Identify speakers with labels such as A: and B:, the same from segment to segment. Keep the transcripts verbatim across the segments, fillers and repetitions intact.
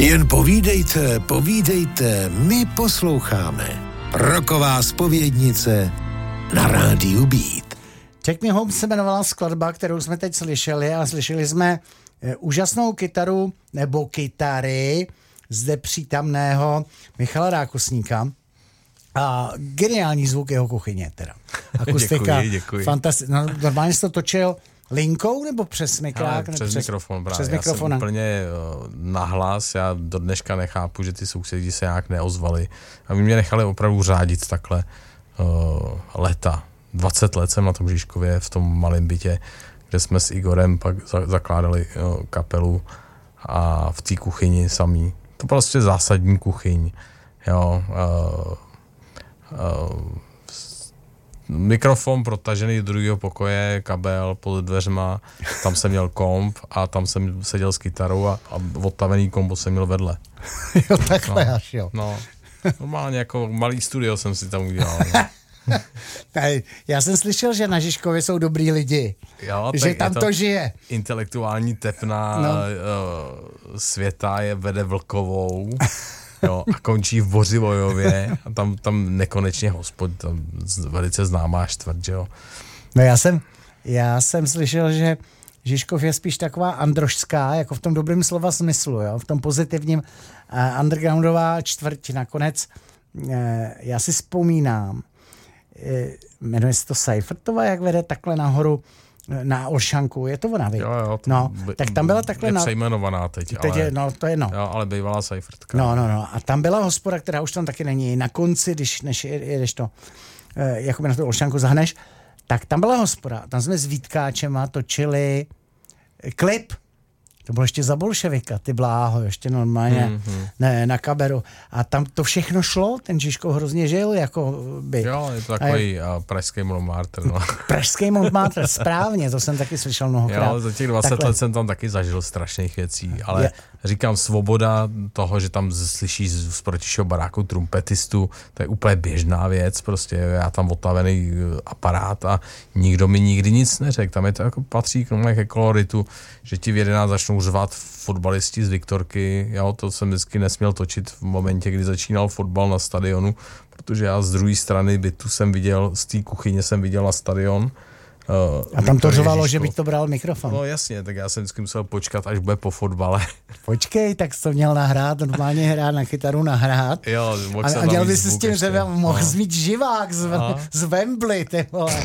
A: Jen povídejte, povídejte, my posloucháme. Rocková zpovědnice na rádiu Beat.
B: Take Me Home se jmenovala skladba, kterou jsme teď slyšeli a slyšeli jsme e, úžasnou kytaru nebo kytary zde přítomného Michala Rákosníka a geniální zvuk jeho kuchyně teda. Akustika,
C: děkuji, děkuji.
B: Fantasti- no, normálně jsi to točil linkou nebo přes mikrák?
C: Přes, přes mikrofon právě.
B: Přes
C: já
B: mikrofon.
C: jsem úplně uh, nahlas, já do dneška nechápu, že ty sousedi se nějak neozvali. A my mě nechali opravdu řádit takhle uh, leta. dvacet let jsem na tom Žižkově v tom malém bytě, kde jsme s Igorem pak za- zakládali uh, kapelu a v té kuchyni samý. To prostě zásadní kuchyň. Jo, uh, uh, mikrofon protažený do druhého pokoje, kabel pod dveřma, tam jsem měl komp a tam jsem seděl s kytarou a, a odtavený kombo jsem měl vedle.
B: Jo, takhle
C: no,
B: až jo.
C: No, normálně jako malý studio jsem si tam udělal. No.
B: Já jsem slyšel, že na Žižkově jsou dobrý lidi.
C: Jo,
B: že tam to, to žije.
C: Intelektuální tepna no. uh, světa je vede Vlkovou. Jo, a končí v Bořivojově a tam, tam nekonečně hospod, tam velice známá čtvrt, jo.
B: No já jsem, já jsem slyšel, že Žižkov je spíš taková androšská, jako v tom dobrém slova smyslu, jo, v tom pozitivním uh, undergroundová čtvrť. Nakonec uh, já si vzpomínám, uh, jmenuje se to Seifertová, jak vede takhle nahoru na Olšanku, je to ona, vy?
C: Jo, jo.
B: No,
C: by,
B: tak tam byla takhle...
C: Je
B: na...
C: přejmenovaná teď,
B: teď
C: ale...
B: Je, no, to je no.
C: Jo, ale bývalá Seifertka.
B: No, no, no. A tam byla hospoda, která už tam taky není. Na konci, když než jedeš to, eh, jakoby na tu Olšanku zahneš, tak tam byla hospoda. Tam jsme s Vítkáčema točili klip. To bylo ještě za bolševika, ty bláho, ještě normálně mm-hmm. ne, na kaberu. A tam to všechno šlo, ten Žižkov hrozně žil, jako by.
C: Jo, je to takový a pražský Montmartre, no.
B: Pražský Montmartre, správně, to jsem taky slyšel mnohokrát.
C: Jo, za těch dvacet takhle. Let jsem tam taky zažil strašných věcí, ale je. Říkám, svoboda toho, že tam slyšíš z protišeho baráku trumpetistu, to je úplně běžná věc, prostě já tam otavený aparát a nikdo mi nikdy nic neřekl. Tam je to jako patří ke koloritu, že ti v jedenáct začnou řvat fotbalisti z Viktorky, jo, to jsem vždycky nesměl točit v momentě, kdy začínal fotbal na stadionu, protože já z druhé strany bytu jsem viděl, z té kuchyně jsem viděl na stadion. Uh,
B: a tam to řvalo, že bych to bral mikrofon.
C: No jasně, tak já jsem vždycky musel počkat, až bude po fotbale.
B: Počkej, tak jsi to měl nahrát, normálně hrát na kytaru nahrát.
C: Jo,
B: a, a dělal bys si s tím řevem, mohl no. mít živák z, z Wembley, ty vole.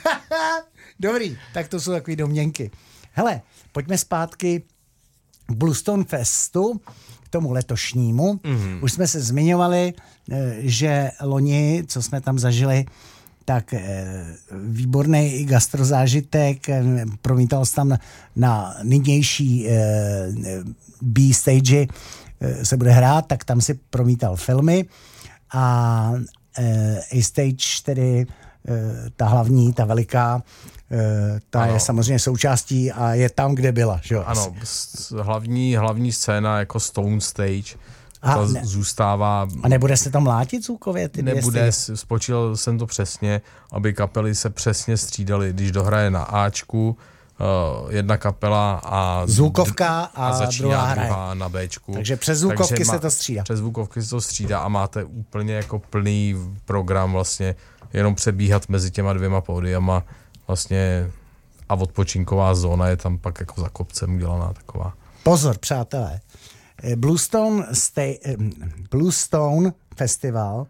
B: Dobrý, tak to jsou takový domněnky. Hele, pojďme zpátky k Bluestone Festu, k tomu letošnímu. Mm-hmm. Už jsme se zmiňovali, že loni, co jsme tam zažili, tak výborný gastrozážitek, promítal se tam na, na nynější B-stage se bude hrát, tak tam si promítal filmy a A-stage, tedy ta hlavní, ta veliká, ta ano. je samozřejmě součástí a je tam, kde byla. Že?
C: Ano, hlavní, hlavní scéna jako Stone Stage, a ta ne, zůstává...
B: A nebude se tam látit zvukově? Ty
C: nebude, spočil jsem to přesně, aby kapely se přesně střídaly, když dohraje na Ačku, uh, jedna kapela a...
B: Zvukovka a,
C: a začíná
B: druhá,
C: druhá na Bčku.
B: Takže přes zvukovky Takže se to střídá.
C: Přes zvukovky se to střídá a máte úplně jako plný program vlastně, jenom přebíhat mezi těma dvěma pódiama vlastně a odpočinková zóna je tam pak jako za kopcem udělaná taková.
B: Pozor, přátelé. Bluestone, Stay, Bluestone Festival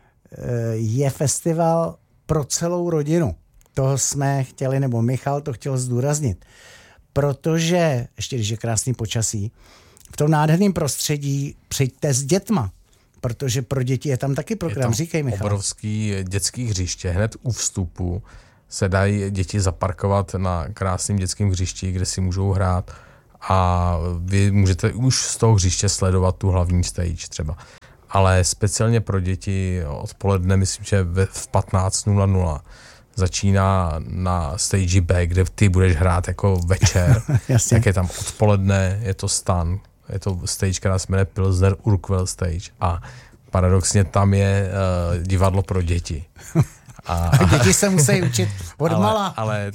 B: je festival pro celou rodinu. To jsme chtěli, nebo Michal to chtěl zdůraznit. Protože, ještě když je krásný počasí, v tom nádherném prostředí přijďte s dětma, protože pro děti je tam taky program. Říkej, Michal.
C: Obrovský dětský hřiště, hned u vstupu se dají děti zaparkovat na krásném dětském hřišti, kde si můžou hrát a vy můžete už z toho hřiště sledovat tu hlavní stage třeba. Ale speciálně pro děti odpoledne, myslím, že v patnáct nula nula začíná na stage B, kde ty budeš hrát jako večer. Tak je tam odpoledne, je to stan, je to stage, která se jmenuje Pilsner Urquell Stage a paradoxně tam je uh, divadlo pro děti.
B: A, a děti se musí učit od
C: ale,
B: mala.
C: Ale,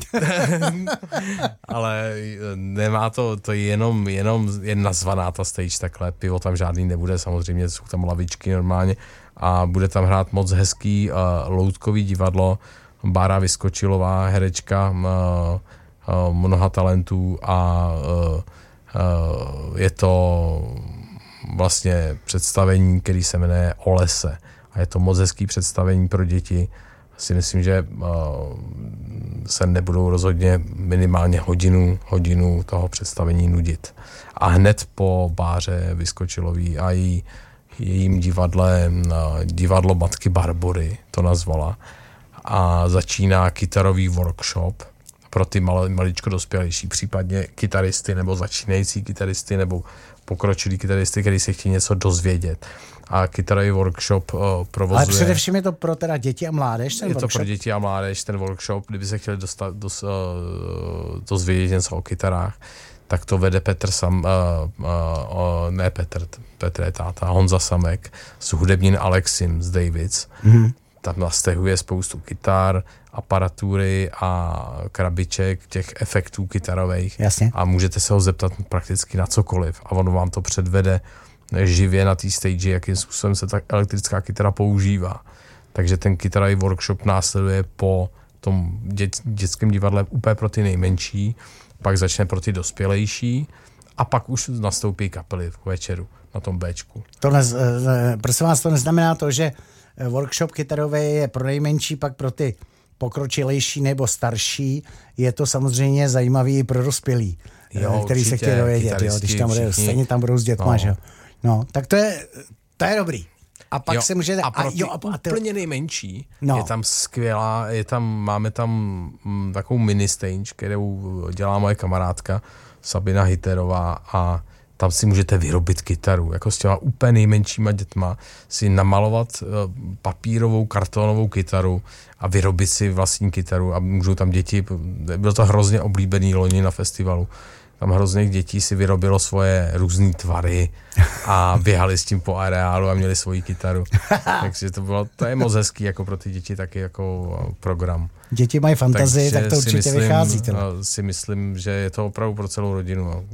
C: ale nemá to, to je jenom, jenom je nazvaná ta stage takhle, pivo tam žádný nebude, samozřejmě jsou tam lavičky normálně a bude tam hrát moc hezký uh, loutkový divadlo, Bára Vyskočilová, herečka, uh, uh, mnoha talentů a uh, uh, je to vlastně představení, který se jmenuje Olese a je to moc hezký představení pro děti. Si myslím, že uh, se nebudou rozhodně minimálně hodinu, hodinu toho představení nudit. A hned po Báře Vyskočilový a její, jejím divadle, uh, divadlo Matky Barbory to nazvala. A začíná kytarový workshop pro ty mal, maličko dospělejší, případně kytaristy nebo začínající kytaristy nebo pokročilí kytaristy, kteří se chtějí něco dozvědět. A kytarový workshop uh, provozuje...
B: Ale především je to pro teda děti a mládež? Ten
C: je
B: workshop?
C: to pro děti a mládež, ten workshop, kdyby se chtěli dostat, dos, uh, dozvědět něco o kytarách, tak to vede Petr Sam, uh, uh, uh, ne Petr, Petr je táta, Honza Samek s hudebním Alexim z Davids. Mm-hmm. Tam nastehuje spoustu kytar, aparatury a krabiček, těch efektů kytarových.
B: Jasně.
C: A můžete se ho zeptat prakticky na cokoliv. A on vám to předvede živě na té stage, jakým způsobem se ta elektrická kytara používá. Takže ten kytarový workshop následuje po tom dět, dětském divadle úplně pro ty nejmenší, pak začne pro ty dospělejší a pak už nastoupí kapely v večeru na tom Bčku.
B: To ne, prosím vás, to neznamená to, že workshop kytarový je pro nejmenší, pak pro ty pokročilejší nebo starší. Je to samozřejmě zajímavý i pro dospělý, jo, který určitě, se chtějí dovědět, jo, když tam bude, stejně tam budou s dětma, no. Že? No, tak to je, to je dobrý. A pak
C: jo,
B: se můžete...
C: A pro ty
B: a, jo, a, a ty,
C: úplně nejmenší
B: no.
C: je tam skvělá, je tam, máme tam m, takovou mini stage, kterou dělá moje kamarádka Sabina Hiterová a tam si můžete vyrobit kytaru, jako s těma úplně nejmenšíma dětma, si namalovat uh, papírovou, kartonovou kytaru a vyrobit si vlastní kytaru a můžou tam děti, bylo to hrozně oblíbený loni na festivalu, tam hrozných dětí si vyrobilo svoje různé tvary a běhali s tím po areálu a měli svoji kytaru. Takže to bylo, to je moc hezký jako pro ty děti taky jako program.
B: Děti mají fantazii, tak to určitě
C: myslím,
B: vychází. Teda.
C: si myslím, že je to opravdu pro celou rodinu.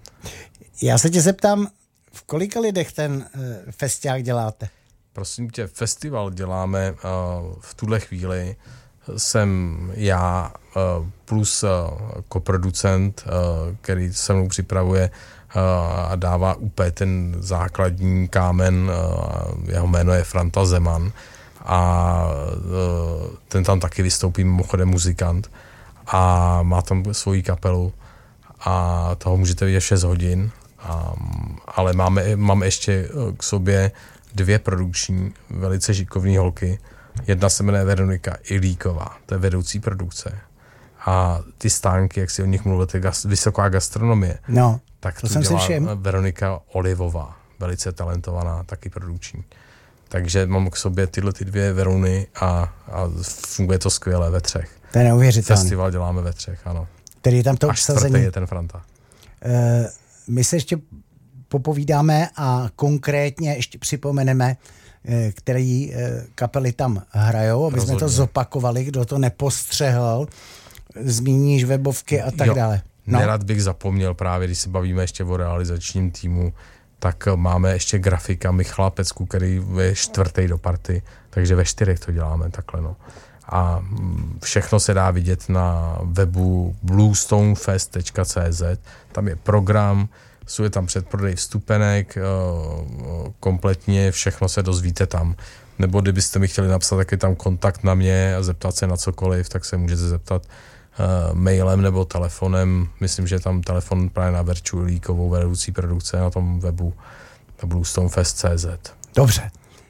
B: Já se tě zeptám, v kolika lidech ten uh, festiák děláte?
C: Prosím tě, festival děláme uh, v tuhle chvíli. Jsem já uh, plus uh, koproducent, uh, který se mnou připravuje uh, a dává úplně ten základní kámen. Uh, jeho jméno je Franta Zeman a uh, ten tam taky vystoupí, mimochodem muzikant a má tam svoji kapelu a toho můžete vidět šest hodin. Um, ale máme, máme ještě k sobě dvě produkční, velice šikovné holky. Jedna se jmenuje Veronika Ilíková, to je vedoucí produkce. A ty stánky, jak si o nich mluvíte, gas, vysoká gastronomie,
B: no,
C: tak
B: to
C: to
B: jsem
C: dělá
B: si všim.
C: Veronika Olivová, velice talentovaná, taky produkční. Takže mám k sobě tyhle ty dvě Veruny a, a funguje to skvěle ve třech.
B: To je neuvěřitelné.
C: Festival děláme ve třech, ano.
B: Který je tam to
C: Až
B: obsazení.
C: čtvrtý je ten Franta.
B: Uh, my se ještě popovídáme a konkrétně ještě připomeneme, který kapely tam hrajou, aby
C: Rozhodně.
B: jsme to zopakovali, kdo to nepostřehl, zmíníš webovky a tak
C: jo,
B: dále. No.
C: Nerad bych zapomněl právě, když se bavíme ještě o realizačním týmu, tak máme ještě grafika Michala Pecku, který je čtvrtý do party, takže ve čtyřech to děláme takhle, no. A všechno se dá vidět na webu bluestonefest tečka cé zet, tam je program, je tam předprodej vstupenek, kompletně všechno se dozvíte tam. Nebo kdybyste mi chtěli napsat, tak je tam kontakt na mě a zeptat se na cokoliv, tak se můžete zeptat uh, mailem nebo telefonem. Myslím, že je tam telefon právě na Verču Líkovou, vedoucí produkce na tom webu bluestonefest tečka cé zet.
B: Dobře.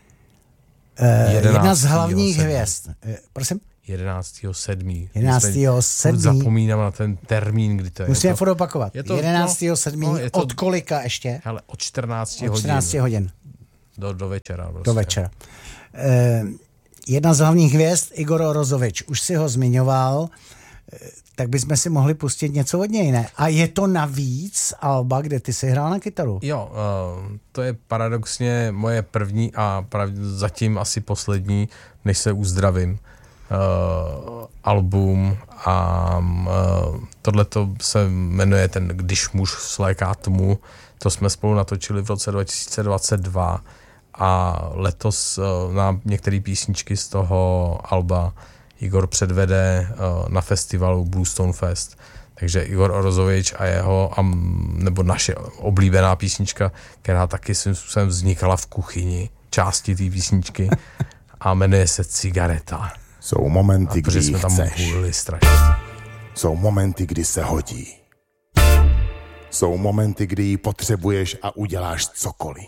B: Uh, jedna z hlavních hvězd. Uh, prosím?
C: jedenáctého sedmého
B: jedenáctého sedmého
C: Zapomínám na ten termín, kdy to je.
B: Musíme furt opakovat.
C: Je to,
B: jedenáctého sedmého
C: No, to,
B: od kolika ještě?
C: Hele, od čtrnácti
B: od čtrnácti hodin.
C: Do, do večera. Prostě.
B: Do večera. Uh, jedna z hlavních hvězd, Igor Rozovič. Už si ho zmiňoval, uh, tak bychom si mohli pustit něco od něj, ne? A je to navíc alba, kde ty si hrál na kytaru?
C: Jo, uh, to je paradoxně moje první a prav, zatím asi poslední, než se uzdravím. uh, album a uh, tohleto se jmenuje ten Když muž svléká tmu. To jsme spolu natočili v roce dva tisíce dvacet dva a letos uh, na některé písničky z toho alba Igor předvede uh, na festivalu Bluestone Fest. Takže Igor Orozovič a jeho, a, nebo naše oblíbená písnička, která taky svým způsobem vznikala v kuchyni, části té písničky a jmenuje se Cigareta.
D: Jsou momenty, kdy
C: jsme tam
D: chceš.
C: hulili strašně.
D: Jsou momenty, kdy se hodí. Jsou momenty, kdy ji potřebuješ a uděláš cokoliv.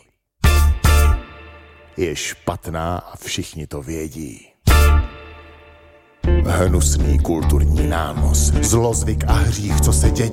D: Je špatná a všichni to vědí. Hnusný kulturní nános, zlozvyk a hřích, co se dědí.